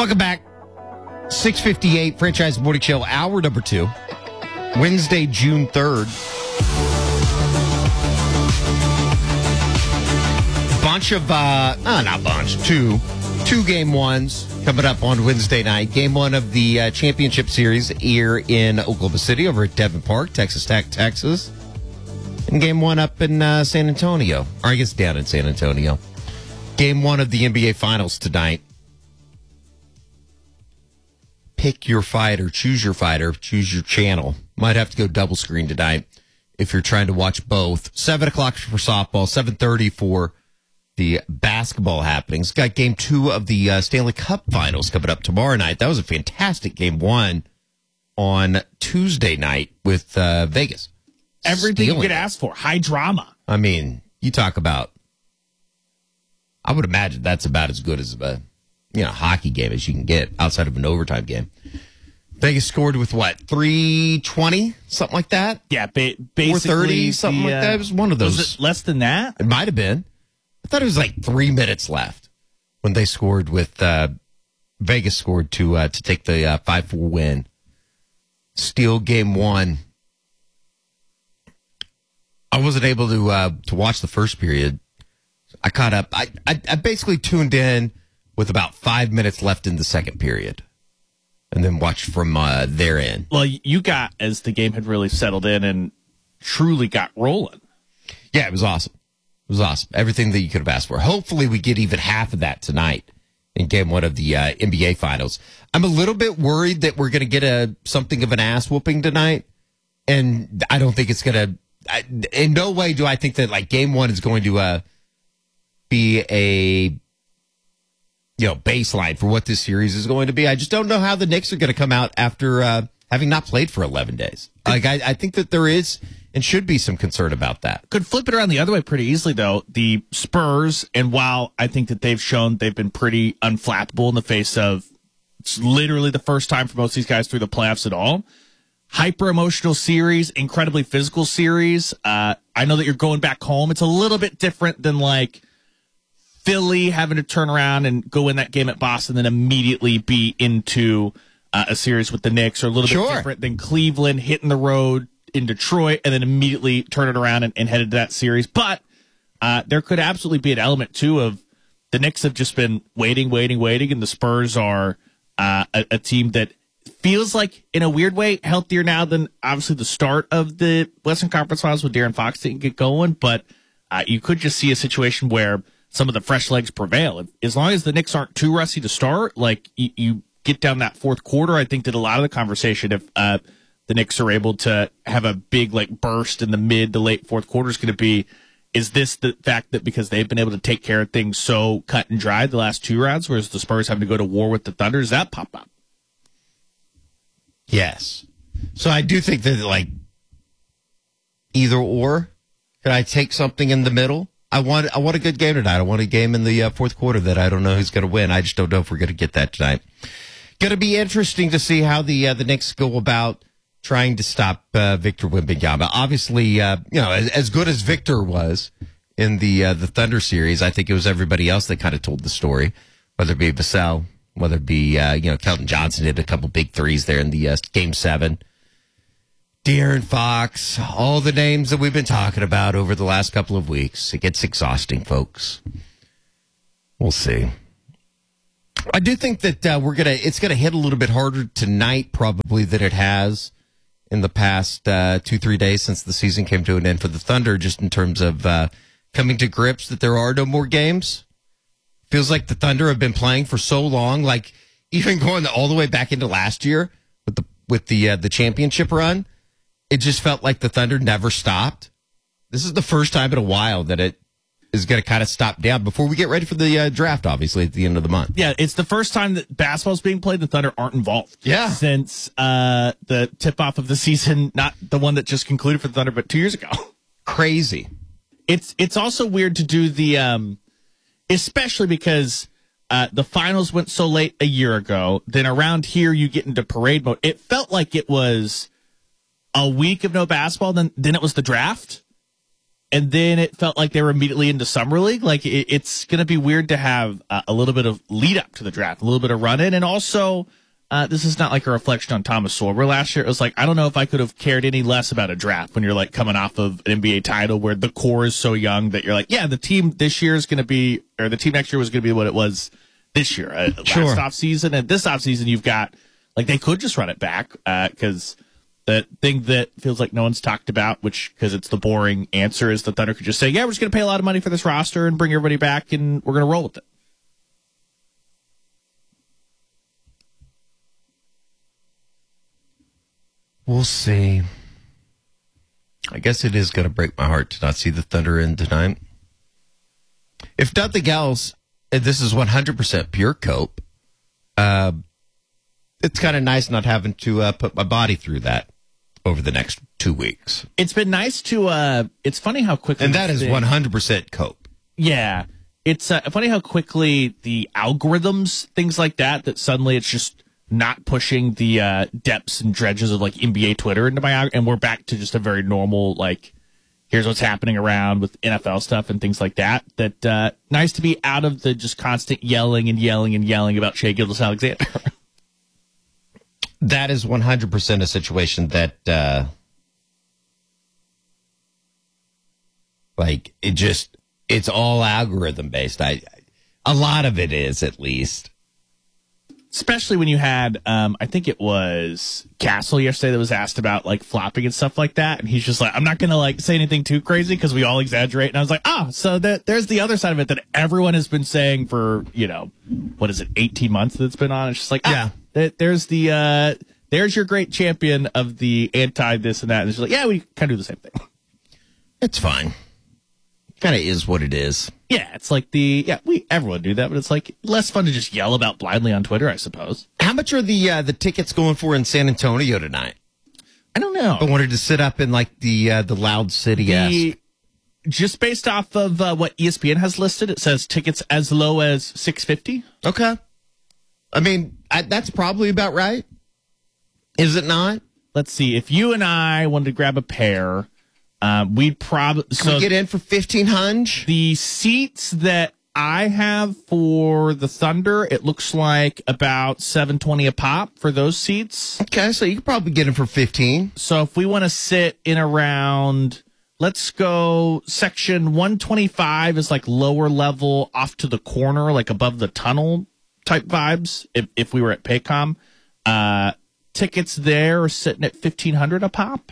Welcome back. 6:58 Franchise Morning Show, hour number 2. Wednesday, June 3rd. Bunch of, not bunch, two game ones coming up on Wednesday night. Game one of the championship series here in Oklahoma City over at Devon Park, Texas Tech, Texas. And game one up in San Antonio, or I guess down in San Antonio. Game one of the NBA Finals tonight. Pick your fighter, choose your channel. Might have to go double screen tonight if you're trying to watch both. 7 o'clock for softball, 7:30 for the basketball happenings. Got game 2 of the Stanley Cup Finals coming up tomorrow night. That was a fantastic game 1 on Tuesday night with Vegas. Everything you could ask for. High drama. I mean, you talk about, I would imagine that's about as good as a hockey game as you can get outside of an overtime game. Vegas scored with what, 320, something like that? Yeah, basically 430, something like that. It was one of those. Was it less than that? It might have been. I thought it was like 3 minutes left when they scored with Vegas scored to take the 5-4 win. Steal game 1. I wasn't able to watch the first period. I caught up. I basically tuned in with about 5 minutes left in the second period, and then watched from their end. Well, you got, as the game had really settled in and truly got rolling. Yeah, it was awesome. It was awesome. Everything that you could have asked for. Hopefully we get even half of that tonight in game 1 of the NBA Finals. I'm a little bit worried that we're going to get something of an ass whooping tonight, and I don't think it's going to... in no way do I think that like game 1 is going to be a baseline for what this series is going to be. I just don't know how the Knicks are going to come out after having not played for 11 days. Like I think that there is and should be some concern about that. Could flip it around the other way pretty easily, though. The Spurs, and while I think that they've shown they've been pretty unflappable in the face of, it's literally the first time for most of these guys through the playoffs at all. Hyper emotional series, incredibly physical series. I know that you're going back home. It's a little bit different than like Philly having to turn around and go in that game at Boston, then immediately be into a series with the Knicks, or a little bit different than Cleveland hitting the road in Detroit and then immediately turn it around and headed to that series. But there could absolutely be an element, too, of the Knicks have just been waiting, and the Spurs are a team that feels like, in a weird way, healthier now than, obviously, the start of the Western Conference Finals when De'Aaron Fox didn't get going. But you could just see a situation where some of the fresh legs prevail. As long as the Knicks aren't too rusty to start, like you get down that fourth quarter, I think that a lot of the conversation, if the Knicks are able to have a big burst in the mid to late fourth quarter, is going to be, is this the fact that because they've been able to take care of things so cut and dry the last 2 rounds, whereas the Spurs having to go to war with the Thunder, does that pop up? Yes. So I do think that either or. Could I take something in the middle? I want a good game tonight. I want a game in the fourth quarter that I don't know who's going to win. I just don't know if we're going to get that tonight. Going to be interesting to see how the Knicks go about trying to stop Victor Wembanyama. Obviously, as good as Victor was in the Thunder series, I think it was everybody else that kind of told the story, whether it be Vassell, whether it be Kelton Johnson hit a couple big threes there in the Game 7. De'Aaron Fox, all the names that we've been talking about over the last couple of weeks. It gets exhausting, folks. We'll see. I do think that it's gonna hit a little bit harder tonight, probably, than it has in the past 2-3 days since the season came to an end for the Thunder, just in terms of coming to grips that there are no more games. Feels like the Thunder have been playing for so long, like even going all the way back into last year with the championship run. It just felt like the Thunder never stopped. This is the first time in a while that it is going to kind of stop down before we get ready for the draft, obviously, at the end of the month. Yeah, it's the first time that basketball's being played, the Thunder aren't involved. Yeah. Since the tip-off of the season, not the one that just concluded for the Thunder, but 2 years ago. Crazy. It's also weird to do the, especially because the finals went so late a year ago, then around here you get into parade mode. It felt like it was a week of no basketball, then it was the draft. and then it felt like they were immediately into Summer League. Like it's going to be weird to have a little bit of lead up to the draft, a little bit of run in. And also, this is not like a reflection on Thomas Sorber last year. It was like, I don't know if I could have cared any less about a draft when you're like coming off of an NBA title where the core is so young that you're like, yeah, the team this year is going to be, or the team next year was going to be what it was this year. Last offseason and this offseason, you've got, like, they could just run it back because the thing that feels like no one's talked about, which, because it's the boring answer, is the Thunder could just say, yeah, we're just going to pay a lot of money for this roster and bring everybody back, and we're going to roll with it. We'll see. I guess it is going to break my heart to not see the Thunder in tonight. If nothing else, and this is 100% pure cope, it's kind of nice not having to put my body through that over the next 2 weeks. It's been nice to, it's funny how quickly. And that is 100% cope. Yeah. It's funny how quickly the algorithms, things like that suddenly it's just not pushing the depths and dredges of like NBA Twitter into my, and we're back to just a very normal, like, here's what's happening around with NFL stuff and things like that. Nice to be out of the just constant yelling and yelling and yelling about Shai Gilgeous-Alexander. That is 100% a situation that, like, it's all algorithm based. A lot of it is, at least. Especially when you had, I think it was Castle yesterday that was asked about, like, flopping and stuff like that. And he's just like, I'm not going to, like, say anything too crazy because we all exaggerate. And I was like, so there's the other side of it that everyone has been saying for, 18 months that it's been on. It's just like, yeah. There's your great champion of the anti this and that. And it's just like, yeah, we kind of do the same thing. It's fine. Kind of is what it is. Yeah, it's like everyone do that, but it's like less fun to just yell about blindly on Twitter, I suppose. How much are the tickets going for in San Antonio tonight? I don't know. I wanted to sit up in like the Loud City-esque. Just based off of what ESPN has listed, it says tickets as low as $650. Okay. I mean, that's probably about right. Is it not? Let's see. If you and I wanted to grab a pair, we'd probably... Can we get in for $1,500? The seats that I have for the Thunder, it looks like about $720 a pop for those seats. Okay, so you could probably get in for $15. So if we want to sit in around... Let's go section 125 is like lower level off to the corner, like above the tunnel type vibes. If we were at Paycom, tickets there are sitting at $1,500 a pop.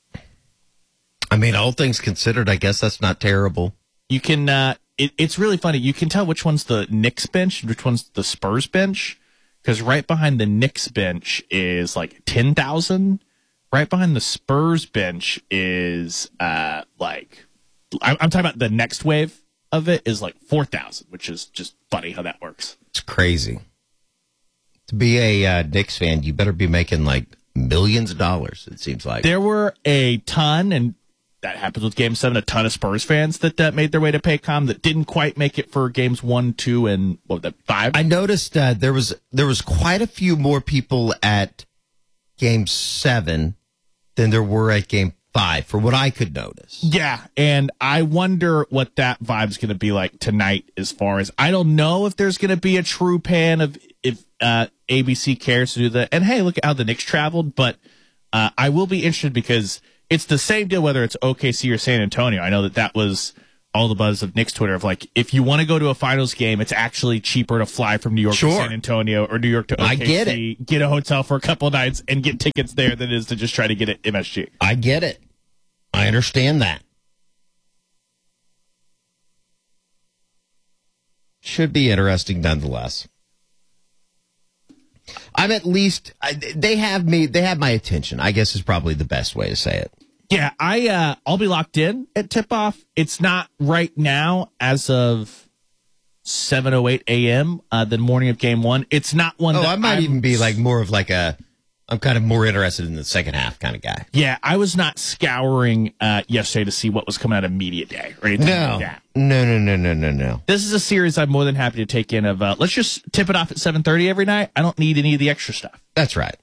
I mean, all things considered, I guess that's not terrible. You can, it's really funny. You can tell which one's the Knicks bench and which one's the Spurs bench. Because right behind the Knicks bench is like 10,000. Right behind the Spurs bench is I'm talking about the next wave of it is like 4,000, which is just funny how that works. It's crazy. To be a Knicks fan, you better be making like millions of dollars, it seems like. There were a ton, and that happens with Game 7, a ton of Spurs fans that made their way to Paycom that didn't quite make it for Games 1, 2, and 5. I noticed there was quite a few more people at Game 7 than there were at Game 5, for what I could notice. Yeah, and I wonder what that vibe's going to be like tonight as far as... I don't know if there's going to be a true pan of if ABC cares to do that. And hey, look at how the Knicks traveled, but I will be interested because it's the same deal whether it's OKC or San Antonio. I know that was all the buzz of Knicks Twitter of like, if you want to go to a finals game, it's actually cheaper to fly from New York to San Antonio or New York to OKC. I get it. Get a hotel for a couple of nights and get tickets there than it is to just try to get it MSG. I get it. I understand that. Should be interesting nonetheless. I'm at least, they have my attention, I guess is probably the best way to say it. Yeah, I'll be locked in at tip-off. It's not right now as of 7:08 a.m. The morning of Game 1. It's not one that I might even be like more of like I'm kind of more interested in the second half kind of guy. Yeah, I was not scouring yesterday to see what was coming out of media day or anything like that. No. This is a series I'm more than happy to take in of, let's just tip it off at 7:30 every night. I don't need any of the extra stuff. That's right.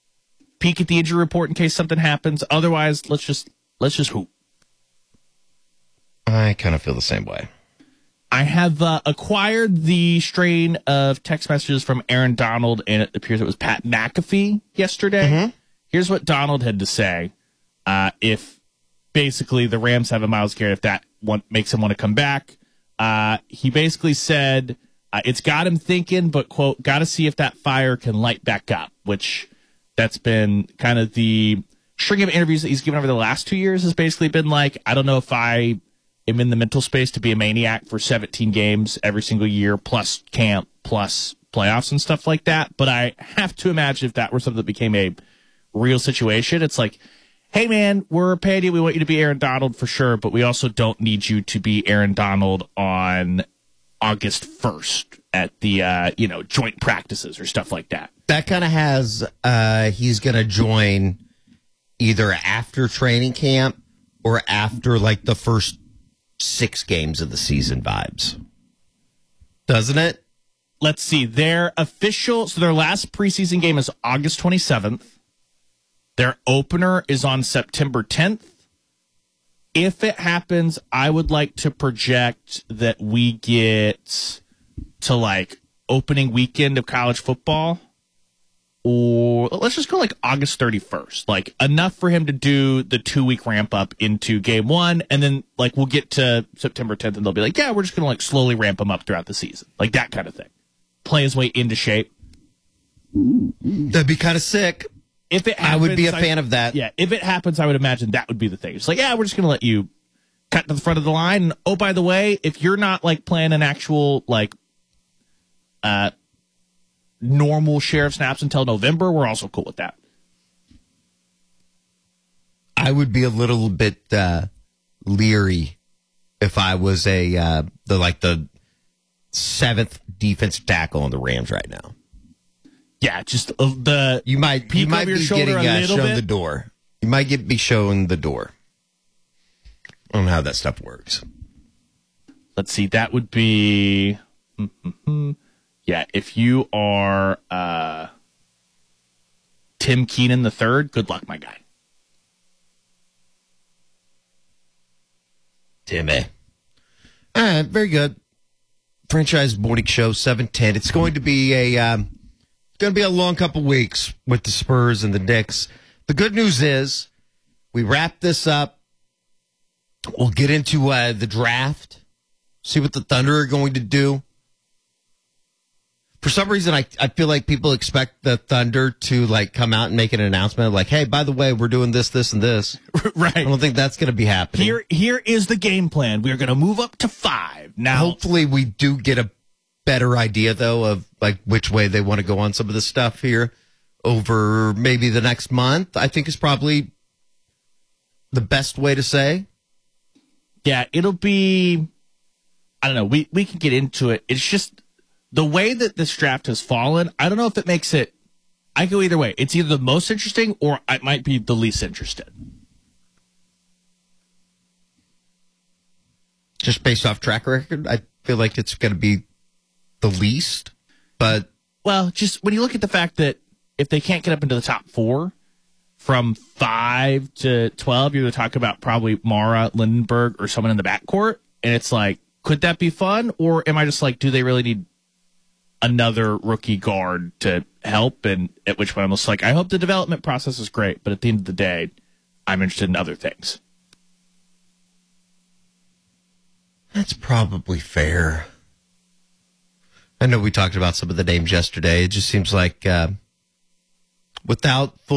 Peek at the injury report in case something happens. Otherwise, let's just hoop. I kind of feel the same way. I have acquired the strain of text messages from Aaron Donald, and it appears it was Pat McAfee yesterday. Mm-hmm. Here's what Donald had to say. If basically the Rams have a Myles Garrett, if that makes him want to come back. He basically said it's got him thinking, but, quote, got to see if that fire can light back up, which that's been kind of the string of interviews that he's given over the last 2 years has basically been like, I don't know if I am in the mental space to be a maniac for 17 games every single year, plus camp, plus playoffs and stuff like that. But I have to imagine if that were something that became a real situation, it's like, hey, man, we're paying you. We want you to be Aaron Donald for sure, but we also don't need you to be Aaron Donald on August 1st at the, joint practices or stuff like that. That kind of has he's going to join either after training camp or after, like, the first 6 games of the season vibes. Doesn't it? Let's see. Their last preseason game is August 27th. Their opener is on September 10th. If it happens, I would like to project that we get to, like, opening weekend of college football, or let's just go like August 31st, like enough for him to do the 2-week ramp up into game 1. And then, like, we'll get to September 10th and they'll be like, yeah, we're just going to, like, slowly ramp him up throughout the season. Like that kind of thing. Play his way into shape. That'd be kind of sick. If it happens, I would be a fan of that. Yeah, if it happens, I would imagine that would be the thing. It's like, yeah, we're just going to let you cut to the front of the line. And, oh, by the way, if you're not, like, playing an actual, like, normal share of snaps until November, we're also cool with that. I would be a little bit leery if I was the 7th defensive tackle on the Rams right now. Yeah, just you might be getting shown the door. You might be shown the door. I don't know how that stuff works. Let's see. That would be, yeah. If you are Tim Keenan III, good luck, my guy. Timmy. All right, very good. Franchise morning show 7:10. It's going to be a long couple weeks with the Spurs and the Knicks. The good news is we wrap this up. We'll get into the draft, see what the Thunder are going to do. For some reason, I feel like people expect the Thunder to, like, come out and make an announcement like, hey, by the way, we're doing this, this, and this. Right. I don't think that's going to be happening. Here is the game plan. We're going to move up to 5. Now, hopefully we do get a better idea, though, of, like, which way they want to go on some of this stuff here over maybe the next month, I think is probably the best way to say. Yeah, it'll be, I don't know, we can get into it. It's just the way that this draft has fallen, I don't know if it makes it, I go either way. It's either the most interesting or it might be the least interested. Just based off track record, I feel like it's going to be the least, but... Well, just when you look at the fact that if they can't get up into the top 4, from 5 to 12, you're going to talk about probably Mara, Lindenberg, or someone in the backcourt, and it's like, could that be fun? Or am I just like, do they really need another rookie guard to help? And at which point I'm just like, I hope the development process is great, but at the end of the day, I'm interested in other things. That's probably fair. I know we talked about some of the names yesterday. It just seems like without full